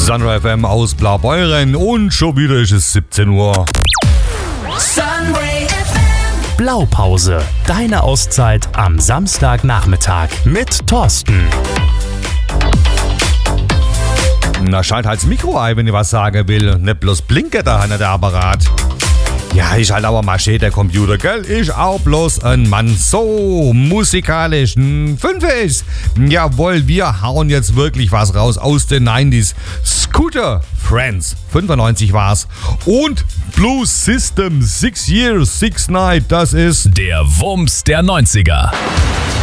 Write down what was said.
Sunray FM aus Blaubeuren und schon wieder ist es 17 Uhr. Sunray FM. Blaupause, deine Auszeit am Samstagnachmittag mit Thorsten. Na, schalt halt's Mikro ein, wenn ich was sagen will. Nicht bloß blinke da der Apparat. Ja, ich halt aber Maché, der Computer, gell? Ich auch bloß ein Mann. So, musikalisch. 5 ist. Jawohl, wir hauen jetzt wirklich was raus aus den 90s. Scooter Friends, 95 war's. Und Blue System, 6 Years, 6 Nights, das ist der Wumms der 90er.